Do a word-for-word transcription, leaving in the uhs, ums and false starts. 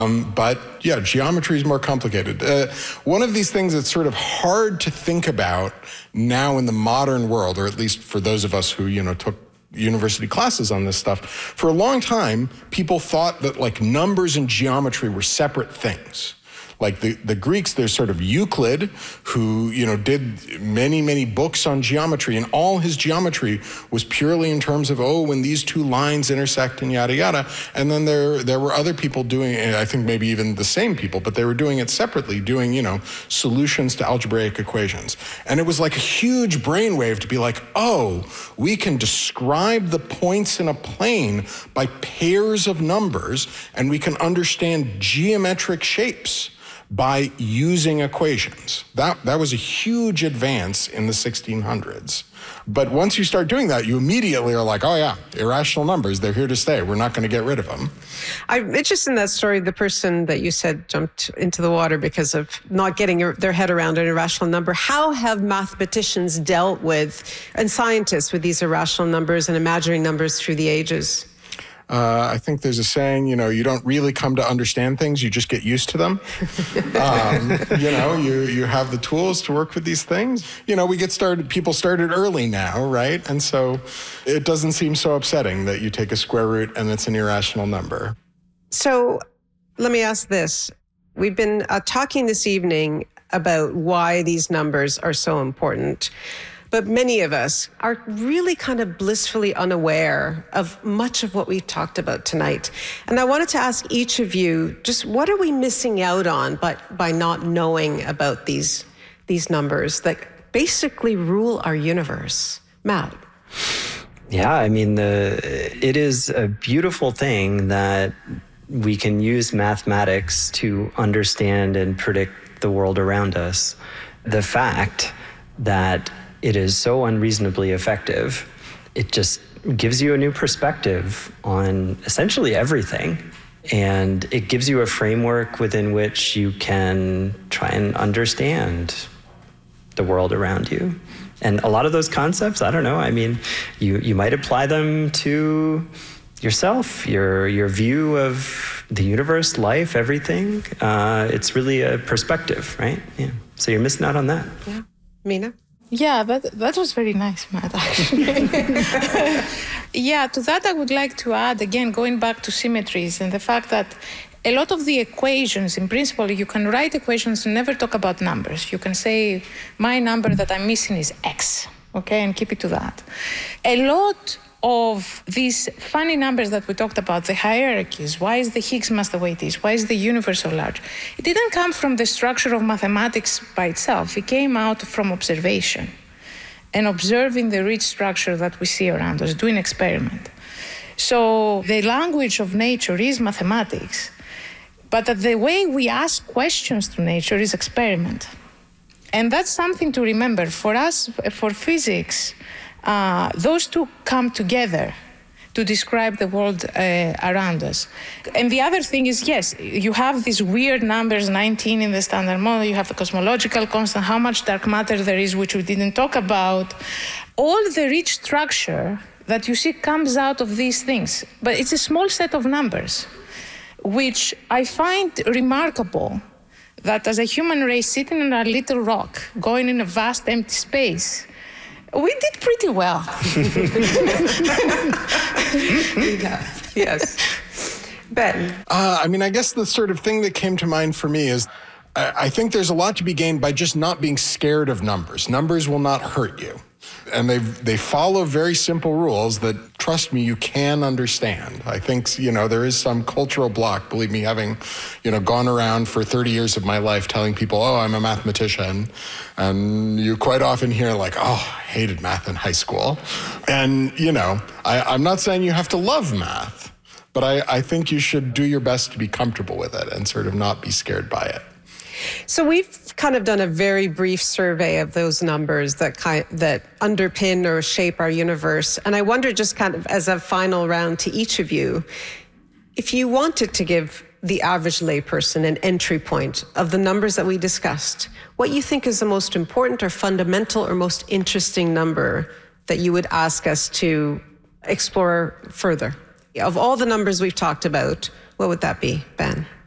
Um, but yeah, geometry is more complicated. Uh, one of these things that's sort of hard to think about now in the modern world, or at least for those of us who, you know, took university classes on this stuff, for a long time, people thought that like numbers and geometry were separate things. Like the, the Greeks, there's sort of Euclid, who, you know, did many, many books on geometry, and all his geometry was purely in terms of, oh, when these two lines intersect and yada, yada. And then there, there were other people doing it, I think maybe even the same people, but they were doing it separately, doing, you know, solutions to algebraic equations. And it was like a huge brainwave to be like, oh, we can describe the points in a plane by pairs of numbers, and we can understand geometric shapes by using equations. That, that was a huge advance in the sixteen hundreds. But once you start doing that, you immediately are like, oh yeah, irrational numbers, they're here to stay. We're not going to get rid of them. I'm interested in that story, the person that you said jumped into the water because of not getting their head around an irrational number. How have mathematicians dealt with, and scientists, with these irrational numbers and imaginary numbers through the ages? Uh, I think there's a saying, you know, you don't really come to understand things, you just get used to them. um, you know, you, you have the tools to work with these things. You know, we get started, people started early now, right? And so it doesn't seem so upsetting that you take a square root and it's an irrational number. So let me ask this. We've been uh, talking this evening about why these numbers are so important. But many of us are really kind of blissfully unaware of much of what we've talked about tonight. And I wanted to ask each of you, just what are we missing out on by, by not knowing about these, these numbers that basically rule our universe? Matt? Yeah, I mean, the, it is a beautiful thing that we can use mathematics to understand and predict the world around us. The fact that it is so unreasonably effective, it just gives you a new perspective on essentially everything. And it gives you a framework within which you can try and understand the world around you. And a lot of those concepts, I don't know, I mean, you, you might apply them to yourself, your, your view of the universe, life, everything. Uh, it's really a perspective, right? Yeah. So you're missing out on that. Yeah. Mina? Yeah, that, that was very nice, Matt, actually. Yeah, to that I would like to add, again, going back to symmetries and the fact that a lot of the equations, in principle, you can write equations and never talk about numbers. You can say, my number that I'm missing is X, okay, and keep it to that. A lot of these funny numbers that we talked about, the hierarchies, why is the Higgs mass the way it is, why is the universe so large? It didn't come from the structure of mathematics by itself. It came out from observation and observing the rich structure that we see around us, doing experiment. So the language of nature is mathematics, but the way we ask questions to nature is experiment. And that's something to remember. For us, for physics, Uh, those two come together to describe the world uh, around us. And the other thing is, yes, you have these weird numbers, nineteen in the Standard Model, you have the cosmological constant, how much dark matter there is, which we didn't talk about. All the rich structure that you see comes out of these things. But it's a small set of numbers, which I find remarkable that as a human race sitting on a little rock, going in a vast empty space, we did pretty well. Yeah. Yes. Ben? Uh, I mean, I guess the sort of thing that came to mind for me is I, I think there's a lot to be gained by just not being scared of numbers. Numbers will not hurt you. And they they follow very simple rules that, trust me, you can understand. I think, you know, there is some cultural block, believe me, having, you know, gone around for thirty years of my life telling people, oh, I'm a mathematician. And you quite often hear like, oh, I hated math in high school. And, you know, I, I'm not saying you have to love math, but I, I think you should do your best to be comfortable with it and sort of not be scared by it. So we've kind of done a very brief survey of those numbers that kind that underpin or shape our universe. And I wonder, just kind of as a final round to each of you, if you wanted to give the average layperson an entry point of the numbers that we discussed, what you think is the most important or fundamental or most interesting number that you would ask us to explore further? Of all the numbers we've talked about, what would that be, Ben?